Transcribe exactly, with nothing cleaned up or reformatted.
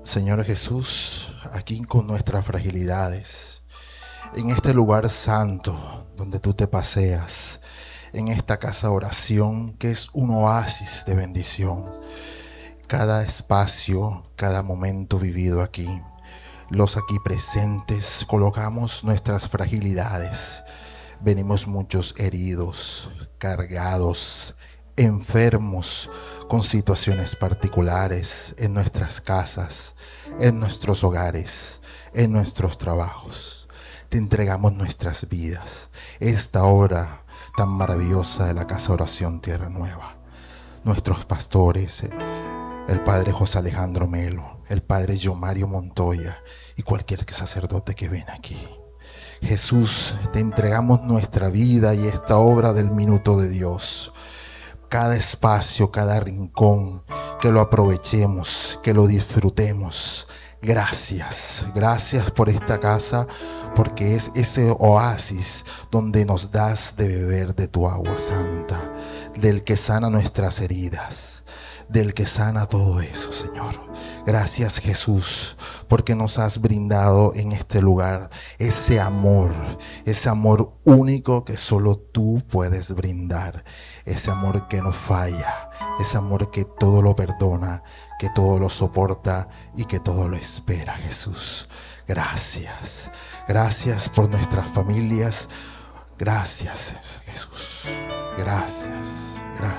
Señor Jesús, aquí con nuestras fragilidades, en este lugar santo donde tú te paseas, en esta casa de oración que es un oasis de bendición. Cada espacio, cada momento vivido aquí, los aquí presentes, colocamos nuestras fragilidades. Venimos muchos heridos, cargados, enfermos, con situaciones particulares en nuestras casas, en nuestros hogares, en nuestros trabajos. Te entregamos nuestras vidas, esta obra tan maravillosa de la Casa Oración Tierra Nueva. Nuestros pastores, el Padre José Alejandro Melo, el Padre Yomario Montoya y cualquier sacerdote que ven aquí. Jesús, te entregamos nuestra vida y esta obra del minuto de Dios. Cada espacio, cada rincón, que lo aprovechemos, que lo disfrutemos. Gracias, gracias por esta casa, porque es ese oasis donde nos das de beber de tu agua santa, del que sana nuestras heridas, del que sana todo eso, Señor. Gracias, Jesús, porque nos has brindado en este lugar ese amor, ese amor único que solo tú puedes brindar, ese amor que no falla, ese amor que todo lo perdona, que todo lo soporta y que todo lo espera, Jesús. Gracias, gracias por nuestras familias, gracias, Jesús, gracias.